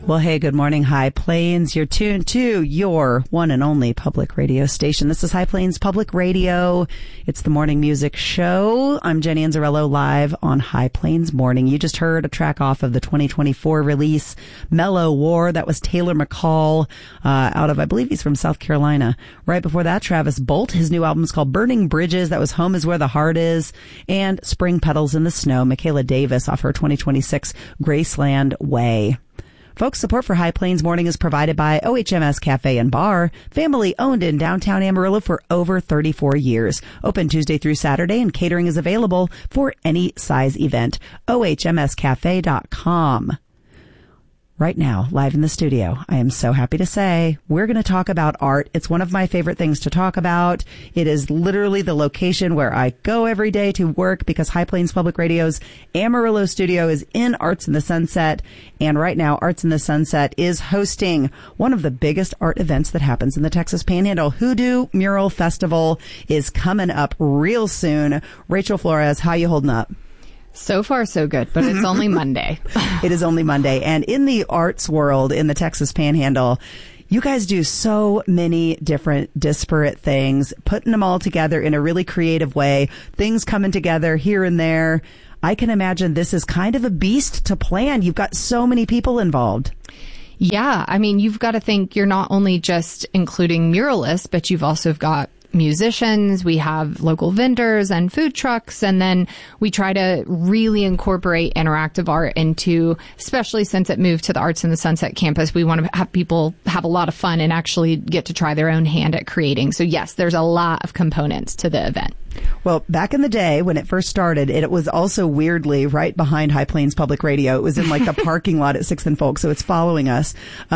Well, hey, good morning, High Plains. You're tuned to your one and only public radio station. This is High Plains Public Radio. It's the morning music show. I'm Jenny Anzarello, live on High Plains Morning. You just heard a track off of the 2024 release, Mellow War. That was Taylor McCall, out of, I believe he's from South Carolina. Right before that, Travis Bolt. His new album is called Burning Bridges. That was Home is Where the Heart Is. And Spring Petals in the Snow, Michaela Davis, off her 2026 Graceland Way. Folks, support for High Plains Morning is provided by OHMS Cafe and Bar, family owned in downtown Amarillo for over 34 years. Open Tuesday through Saturday, and catering is available for any size event. OHMScafe.com. Right now, live in the studio, I am so happy to say we're going to talk about art. It's one of my favorite things to talk about. It is literally the location where I go every day to work, because High Plains Public Radio's Amarillo studio is in Arts in the Sunset. And right now, Arts in the Sunset is hosting one of the biggest art events that happens in the Texas Panhandle. Hoodoo Mural Festival is coming up real soon. Rachel Flores, how you holding up? So far, so good, but it's only Monday. It is only Monday. And in the arts world, in the Texas Panhandle, you guys do so many different disparate things, putting them all together in a really creative way, things coming together here and there. I can imagine this is kind of a beast to plan. You've got so many people involved. Yeah, I mean, you've got to think you're not only just including muralists, but you've also got musicians, we have local vendors and food trucks, and then we try to really incorporate interactive art into, especially since it moved to the Arts in the Sunset campus, we want to have people have a lot of fun and actually get to try their own hand at creating. So yes, there's a lot of components to the event. Well, back in the day when it first started, it was also weirdly right behind High Plains Public Radio. It was in like the parking lot at 6th and Folk, so it's following us.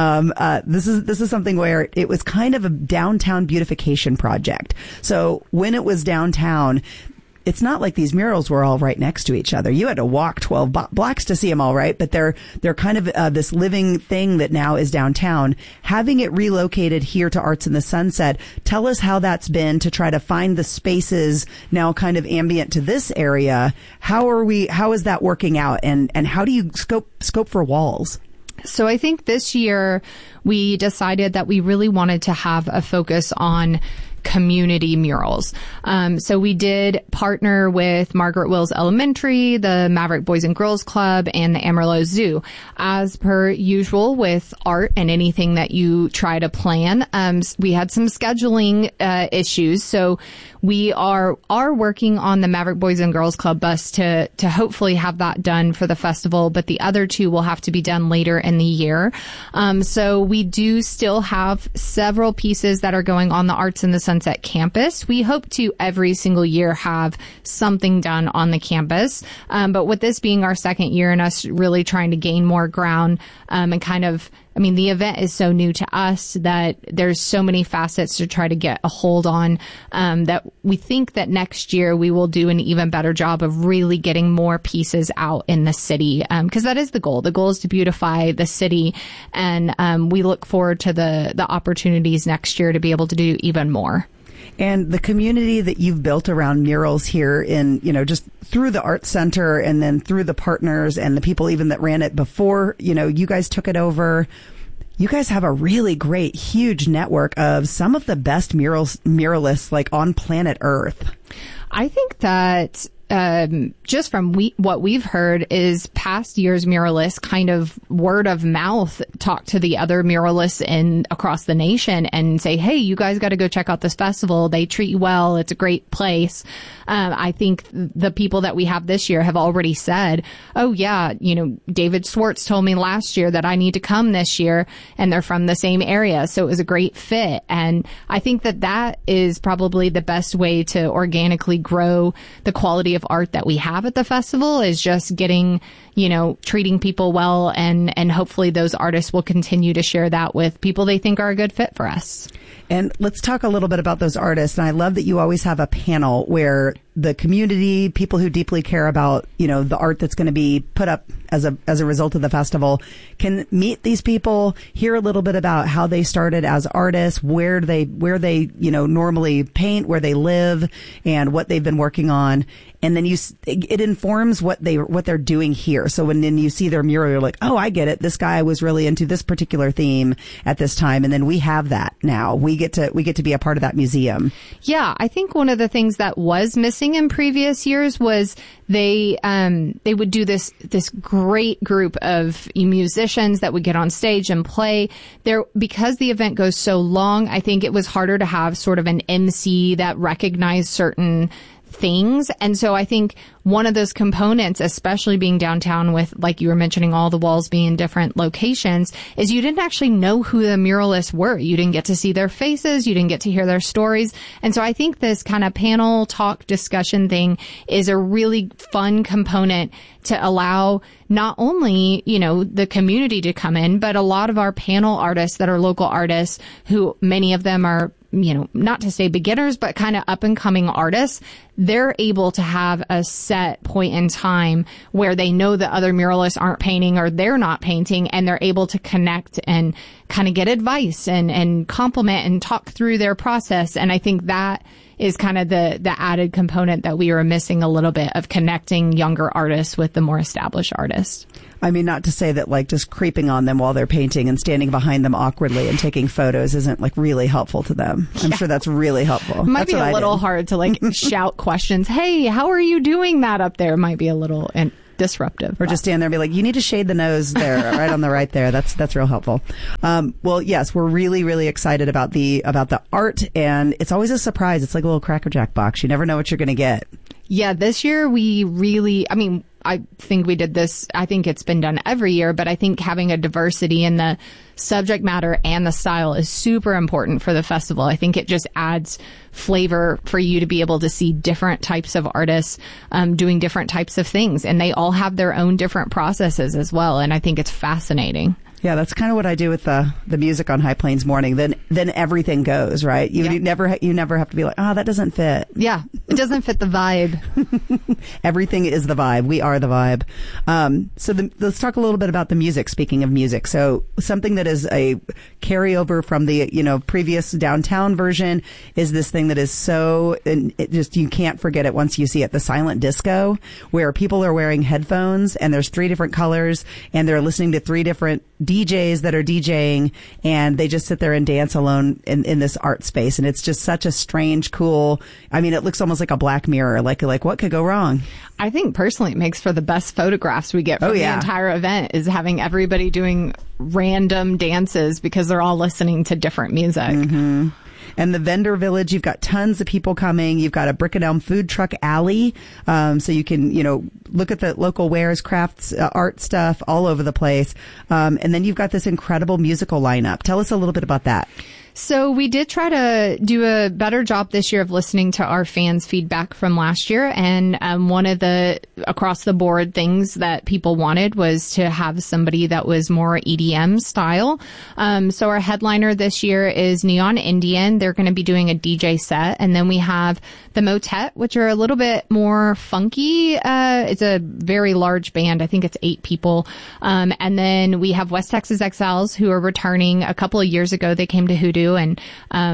This is something where it was kind of a downtown beautification project. So when it was downtown, it's not like these murals were all right next to each other. You had to walk 12 blocks to see them all, right? But they're kind of this living thing that now is downtown. Having it relocated here to Arts in the Sunset, tell us how that's been to try to find the spaces now kind of ambient to this area. How is that working out? And how do you scope for walls? So I think this year we decided that we really wanted to have a focus on community murals. So we did partner with Margaret Wills Elementary, the Maverick Boys and Girls Club, and the Amarillo Zoo. As per usual with art and anything that you try to plan, we had some scheduling issues. So we are working on the Maverick Boys and Girls Club bus to hopefully have that done for the festival, but the other two will have to be done later in the year. So we do still have several pieces that are going on the Arts in the Sunset campus. We hope to every single year have something done on the campus. But with this being our second year and us really trying to gain more ground, and kind of, I mean, the event is so new to us that there's so many facets to try to get a hold on, that we think that next year we will do an even better job of really getting more pieces out in the city. Cause that is the goal. The goal is to beautify the city. And, we look forward to the opportunities next year to be able to do even more. And the community that you've built around murals here in, just through the Art Center and then through the partners and the people even that ran it before, you guys took it over. You guys have a really great, huge network of some of the best muralists like on planet Earth. I think that just from what we've heard is past years muralists kind of word of mouth talk to the other muralists across the nation and say, hey, you guys got to go check out this festival. They treat you well. It's a great place. I think the people that we have this year have already said, oh yeah, David Swartz told me last year that I need to come this year, and they're from the same area. So it was a great fit. And I think that is probably the best way to organically grow the quality of art that we have at the festival, is just getting, treating people well, and hopefully those artists will continue to share that with people they think are a good fit for us. And let's talk a little bit about those artists. And I love that you always have a panel where the community, people who deeply care about, the art that's going to be put up as a result of the festival, can meet these people, hear a little bit about how they started as artists, where they normally paint, where they live, and what they've been working on. And then it informs what they're doing here. So when then you see their mural, you're like, oh, I get it. This guy was really into this particular theme at this time. And then we have that now. We get to be a part of that museum. Yeah. I think one of the things that was missing in previous years was they would do this great group of musicians that would get on stage and play there. Because the event goes so long, I think it was harder to have sort of an MC that recognized certain things. And so I think one of those components, especially being downtown with, like you were mentioning, all the walls being in different locations, is you didn't actually know who the muralists were. You didn't get to see their faces. You didn't get to hear their stories. And so I think this kind of panel talk discussion thing is a really fun component to allow not only, the community to come in, but a lot of our panel artists that are local artists who many of them are, not to say beginners, but kind of up and coming artists. They're able to have a set point in time where they know that other muralists aren't painting or they're not painting, and they're able to connect and kind of get advice and compliment and talk through their process. And I think that is kind of the added component that we were missing a little bit, of connecting younger artists with the more established artists. I mean, not to say that like just creeping on them while they're painting and standing behind them awkwardly and taking photos isn't like really helpful to them. I'm sure that's really helpful. Might be a little hard to like shout questions. Hey, how are you doing that up there? Might be a little disruptive. Or just stand there and be like, you need to shade the nose there, right on the right there. That's real helpful. Well, yes, we're really, really excited about the art, and it's always a surprise. It's like a little Cracker Jack box. You never know what you're going to get. Yeah, this year I think we did this. I think it's been done every year, but I think having a diversity in the subject matter and the style is super important for the festival. I think it just adds flavor for you to be able to see different types of artists doing different types of things, and they all have their own different processes as well. And I think it's fascinating. Yeah, that's kind of what I do with the music on High Plains Morning. Then everything goes, right. You never have to be like, oh, that doesn't fit. Yeah, it doesn't fit the vibe. Everything is the vibe. We are the vibe. Let's talk a little bit about the music. Speaking of music, so something that is a carryover from the previous downtown version is this thing that is so, and it just, you can't forget it once you see it. The silent disco, where people are wearing headphones and there's 3 different colors and they're listening to 3 different DJs that are DJing, and they just sit there and dance alone in this art space. And it's just such a strange, cool, I mean, it looks almost like a Black Mirror, like what could go wrong? I think personally it makes for the best photographs we get from the entire event, is having everybody doing random dances because they're all listening to different music. Mm-hmm. And the vendor village, you've got tons of people coming. You've got a Brick and Elm food truck alley. So you can, look at the local wares, crafts, art stuff all over the place. And then you've got this incredible musical lineup. Tell us a little bit about that. So we did try to do a better job this year of listening to our fans' feedback from last year. And one of the across the board things that people wanted was to have somebody that was more EDM style. So our headliner this year is Neon Indian. They're going to be doing a DJ set. And then we have the Motet, which are a little bit more funky. It's a very large band. I think it's 8 people. And then we have West Texas Exiles, who are returning. A couple of years ago, they came to Hoodoo. And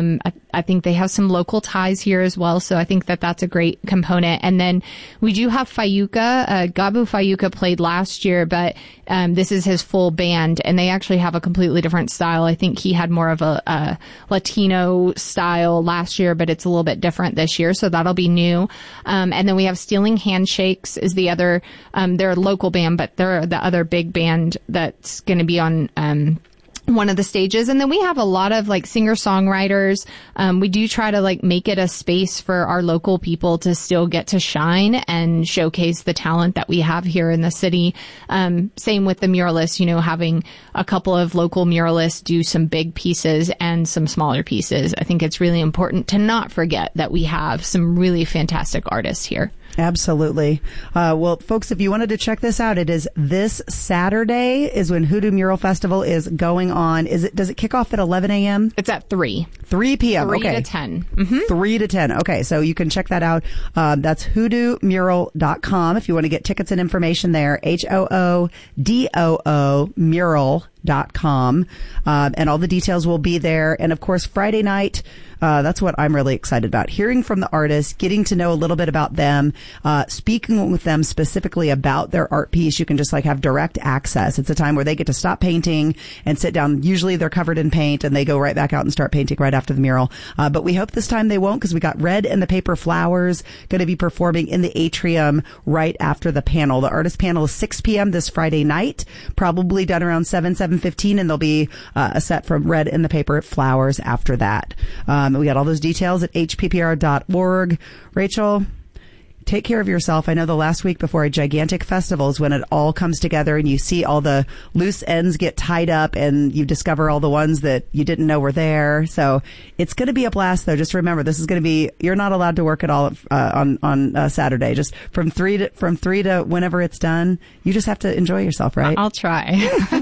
I think they have some local ties here as well. So I think that that's a great component. And then we do have Fayuca. Gabu Fayuca played last year, but this is his full band. And they actually have a completely different style. I think he had more of a Latino style last year, but it's a little bit different this year. So that'll be new. And then we have Stealing Handshakes is the other, they're a local band, but they're the other big band that's going to be on one of the stages. And then we have a lot of like singer-songwriters. We do try to like make it a space for our local people to still get to shine and showcase the talent that we have here in the city. Same with the muralists, having a couple of local muralists do some big pieces and some smaller pieces. I think it's really important to not forget that we have some really fantastic artists here. Absolutely. Well, folks, if you wanted to check this out, it is this Saturday is when Hoodoo Mural Festival is going on. Does it kick off at 11 a.m.? It's at 3. 3 p.m. 3 okay. to 10. Mm-hmm. 3 to 10. Okay. So you can check that out. That's hoodoomural.com if you want to get tickets and information there. HOODOO mural.com. hppr.org. And all the details will be there. And of course, Friday night, that's what I'm really excited about. Hearing from the artists, getting to know a little bit about them, speaking with them specifically about their art piece. You can just like have direct access. It's a time where they get to stop painting and sit down. Usually they're covered in paint and they go right back out and start painting right after the mural. But we hope this time they won't, because we got Red and the Paper Flowers going to be performing in the atrium right after the panel. The artist panel is 6 p.m. this Friday night, probably done around 7:15, and there'll be a set from Red and the Paper Flowers after that. We got all those details at hppr.org. Rachel, take care of yourself. I know the last week before a gigantic festival is when it all comes together and you see all the loose ends get tied up and you discover all the ones that you didn't know were there. So it's going to be a blast, though. Just remember, this is going to be, you're not allowed to work at all on Saturday. Just from 3 to whenever it's done, you just have to enjoy yourself, right? I'll try.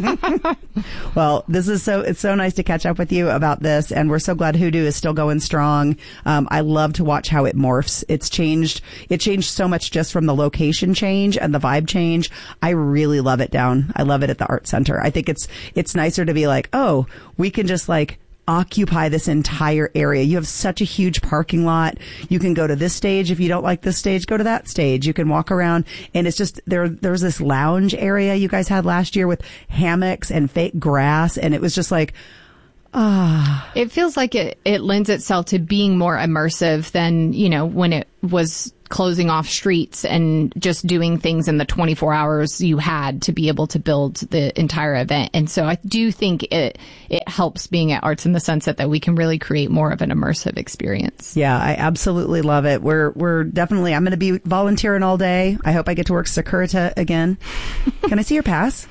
Well, it's so nice to catch up with you about this, and we're so glad Hoodoo is still going strong. I love to watch how it morphs. It changed so much just from the location change and the vibe change. I really love it down. I love it at the art center. I think it's nicer to be like, oh, we can just like occupy this entire area. You have such a huge parking lot. You can go to this stage. If you don't like this stage, go to that stage. You can walk around, and it's just there's this lounge area you guys had last year with hammocks and fake grass, and it was just like, it feels like it lends itself to being more immersive than, when it was closing off streets and just doing things in the 24 hours you had to be able to build the entire event. And so I do think it helps being at Arts in the sense that we can really create more of an immersive experience. Yeah, I absolutely love it. We're definitely, I'm going to be volunteering all day. I hope I get to work Securita again. Can I see your pass?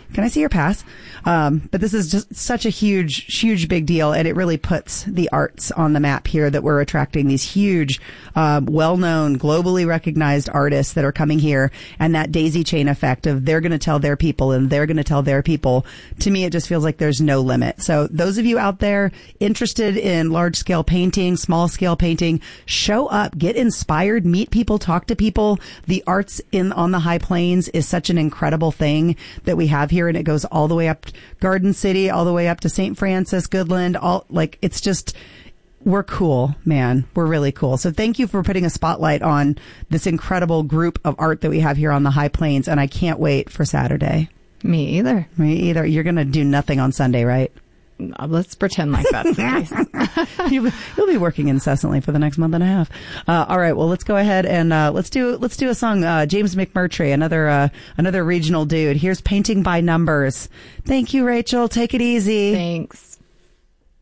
But this is just such a huge big deal, and it really puts the arts on the map here, that we're attracting these huge, well-known, globally recognized artists that are coming here, and that daisy chain effect of they're going to tell their people and they're going to tell their people. To me, it just feels like there's no limit. So those of you out there interested in large-scale painting, small-scale painting, show up, get inspired, meet people, talk to people. The arts on the High Plains is such an incredible thing that we have here, and it goes all the way up Garden City, all the way up to St. Francis, Goodland, it's just, we're cool, man. We're really cool. So thank you for putting a spotlight on this incredible group of art that we have here on the High Plains, and I can't wait for Saturday. Me either. You're going to do nothing on Sunday, right? Let's pretend like that's the case. You'll be working incessantly for the next month and a half. All right. Well, let's go ahead and let's do a song. James McMurtry, another regional dude. Here's Painting by Numbers. Thank you, Rachel. Take it easy. Thanks.